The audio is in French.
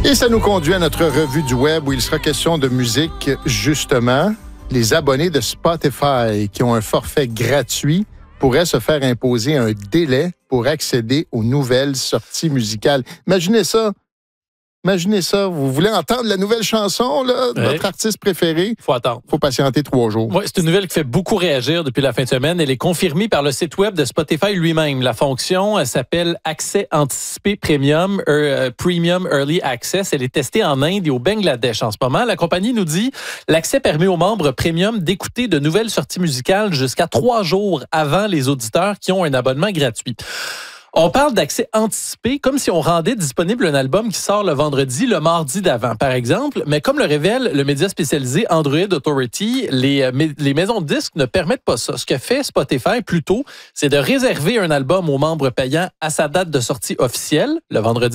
Et ça nous conduit à notre revue du web où il sera question de musique, justement. Les abonnés de Spotify qui ont un forfait gratuit pourraient se faire imposer un délai pour accéder aux nouvelles sorties musicales. Imaginez ça. Imaginez ça. Vous voulez entendre la nouvelle chanson là, de votre artiste préféré? Faut attendre. Faut patienter 3 jours. Oui, c'est une nouvelle qui fait beaucoup réagir depuis la fin de semaine. Elle est confirmée par le site web de Spotify lui-même. La fonction s'appelle Accès anticipé Premium, Premium Early Access. Elle est testée en Inde et au Bangladesh en ce moment. La compagnie nous dit l'accès permet aux membres Premium d'écouter de nouvelles sorties musicales jusqu'à 3 jours avant les auditeurs qui ont un abonnement gratuit. On parle d'accès anticipé comme si on rendait disponible un album qui sort le vendredi, le mardi d'avant, par exemple. Mais comme le révèle le média spécialisé Android Authority, les maisons de disques ne permettent pas ça. Ce que fait Spotify, plutôt, c'est de réserver un album aux membres payants à sa date de sortie officielle, le vendredi